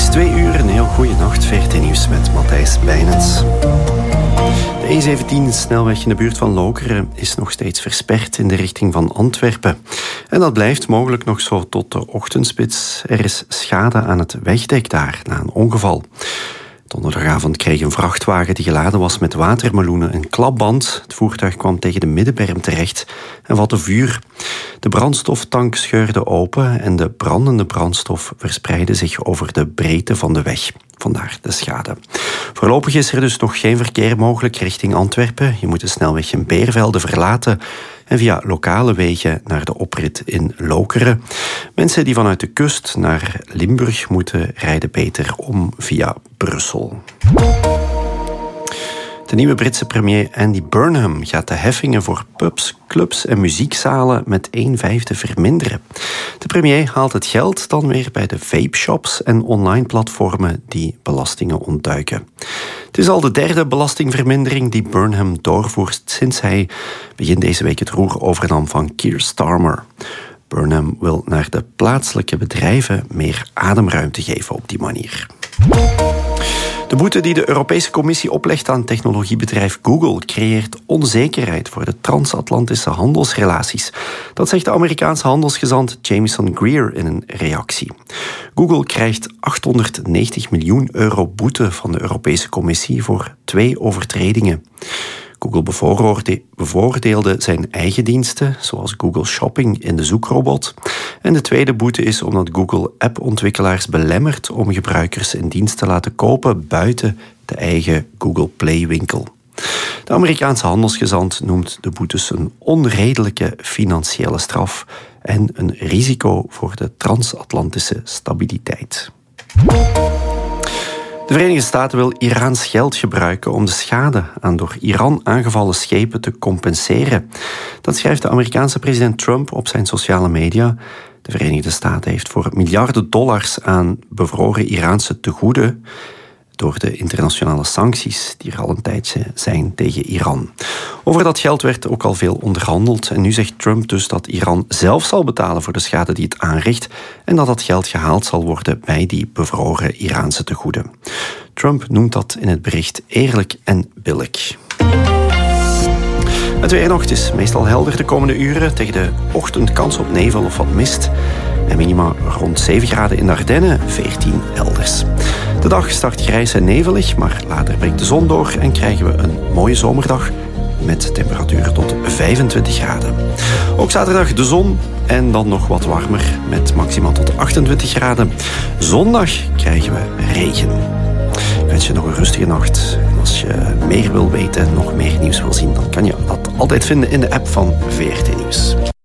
is 2 uur, een heel goede nacht. VRT Nieuws met Matthijs Bijnens. De E17, snelweg in de buurt van Lokeren, is nog steeds versperd in de richting van Antwerpen. En dat blijft mogelijk nog zo tot de ochtendspits. Er is schade aan het wegdek daar, na een ongeval. Donderdagavond kreeg een vrachtwagen die geladen was met watermeloenen een klapband. Het voertuig kwam tegen de middenberm terecht en vatte vuur. De brandstoftank scheurde open en de brandende brandstof verspreidde zich over de breedte van de weg. Vandaar de schade. Voorlopig is er dus nog geen verkeer mogelijk richting Antwerpen. Je moet de snelweg in Beervelde verlaten en via lokale wegen naar de oprit in Lokeren. Mensen die vanuit de kust naar Limburg moeten rijden beter om via Brussel. De nieuwe Britse premier Andy Burnham gaat de heffingen voor pubs, clubs en muziekzalen met 1/5 verminderen. De premier haalt het geld dan weer bij de vape-shops en online platformen die belastingen ontduiken. Het is al de 3e belastingvermindering die Burnham doorvoert sinds hij begin deze week het roer overnam van Keir Starmer. Burnham wil naar de plaatselijke bedrijven meer ademruimte geven op die manier. De boete die de Europese Commissie oplegt aan technologiebedrijf Google creëert onzekerheid voor de transatlantische handelsrelaties. Dat zegt de Amerikaanse handelsgezant Jamieson Greer in een reactie. Google krijgt €890 miljoen boete van de Europese Commissie voor 2 overtredingen. Google bevoordeelde zijn eigen diensten, zoals Google Shopping in de zoekrobot. En de tweede boete is omdat Google appontwikkelaars belemmert om gebruikers een dienst te laten kopen buiten de eigen Google Play-winkel. De Amerikaanse handelsgezant noemt de boetes een onredelijke financiële straf en een risico voor de transatlantische stabiliteit. De Verenigde Staten wil Iraans geld gebruiken om de schade aan door Iran aangevallen schepen te compenseren. Dat schrijft de Amerikaanse president Trump op zijn sociale media. De Verenigde Staten heeft voor miljarden dollars aan bevroren Iraanse tegoeden door de internationale sancties die er al een tijdje zijn tegen Iran. Over dat geld werd ook al veel onderhandeld en nu zegt Trump dus dat Iran zelf zal betalen voor de schade die het aanricht en dat dat geld gehaald zal worden bij die bevroren Iraanse tegoeden. Trump noemt dat in het bericht eerlijk en billig. Het weer nog, het is meestal helder de komende uren. Tegen de ochtend kans op nevel of wat mist. En minima rond 7 graden in de Ardennen, 14 elders. De dag start grijs en nevelig, maar later breekt de zon door en krijgen we een mooie zomerdag met temperaturen tot 25 graden. Ook zaterdag de zon en dan nog wat warmer met maximaal tot 28 graden. Zondag krijgen we regen. Ik wens je nog een rustige nacht. En als je meer wil weten, nog meer nieuws wil zien, dan kan je dat altijd vinden in de app van VRT Nieuws.